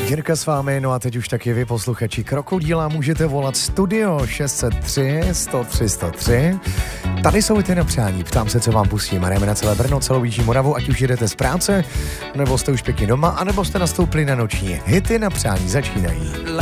Jirka s vámi, no a teď už taky vy posluchači Krokodýla můžete volat studio 603 103 103. Tady jsou ty na přání, ptám se, co vám pustím. Hrajeme na celé Brno, celou Jižní Moravu, ať už jedete z práce, nebo jste už pěkně doma, anebo jste nastoupili na noční. Hity na přání začínají.